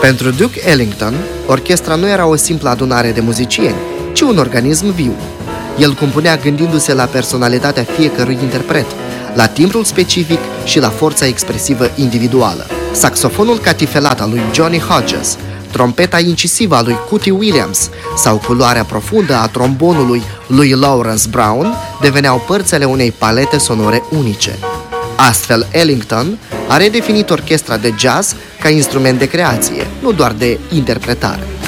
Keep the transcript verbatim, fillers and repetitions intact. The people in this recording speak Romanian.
Pentru Duke Ellington, orchestra nu era o simplă adunare de muzicieni, ci un organism viu. El compunea gândindu-se la personalitatea fiecărui interpret, la timbrul specific și la forța expresivă individuală. Saxofonul catifelat al lui Johnny Hodges, trompeta incisivă a lui Cootie Williams sau culoarea profundă a trombonului lui Lawrence Brown deveneau părțile unei palete sonore unice. Astfel, Ellington a redefinit orchestra de jazz ca instrument de creație, nu doar de interpretare.